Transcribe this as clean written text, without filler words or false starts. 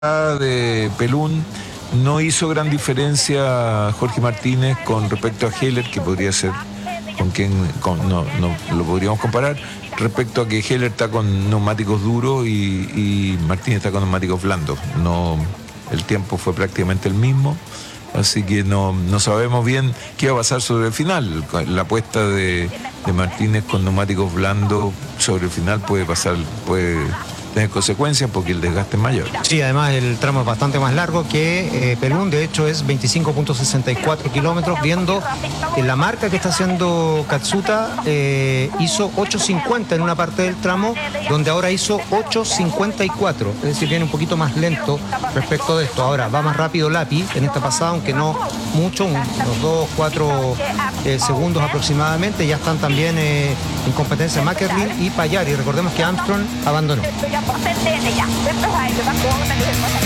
de Pelún no hizo gran diferencia Jorge Martínez con respecto a Heller, que podría ser con quien no lo podríamos comparar, respecto a que Heller está con neumáticos duros y Martínez está con neumáticos blandos. No, el tiempo fue prácticamente el mismo, así que no sabemos bien qué va a pasar sobre el final. La apuesta de Martínez con neumáticos blandos sobre el final puede tener consecuencias porque el desgaste es mayor. Sí, además el tramo es bastante más largo que Pelún, de hecho es 25.64 kilómetros, viendo la marca que está haciendo Katsuta, hizo 8.50 en una parte del tramo, donde ahora hizo 8.54, es decir, viene un poquito más lento respecto de esto. Ahora va más rápido Lappi en esta pasada, aunque no mucho, unos 2-4 segundos aproximadamente. Ya están también en competencia Mackerlin y Payari. Recordemos que Armstrong abandonó. Por ascendente ya, después va a ir, va con